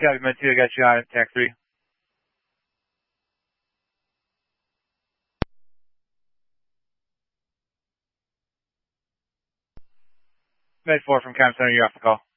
Copy, Med 2, I got you on it, TAC 3. Med 4 from Comm Center, you're off the call.